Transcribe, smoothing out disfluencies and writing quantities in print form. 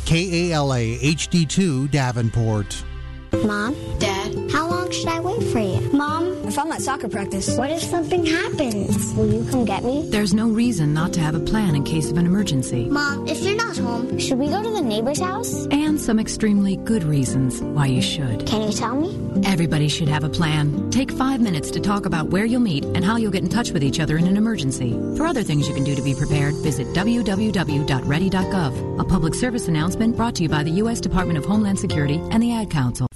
KALA HD2 Davenport. Mom? Dad? How long should I wait for you? Mom? If I'm at soccer practice. What if something happens? Will you come get me? There's no reason not to have a plan in case of an emergency. Mom, if you're not home, should we go to the neighbor's house? And some extremely good reasons why you should. Can you tell me? Everybody should have a plan. Take 5 minutes to talk about where you'll meet and how you'll get in touch with each other in an emergency. For other things you can do to be prepared, visit www.ready.gov. A public service announcement brought to you by the U.S. Department of Homeland Security and the Ad Council.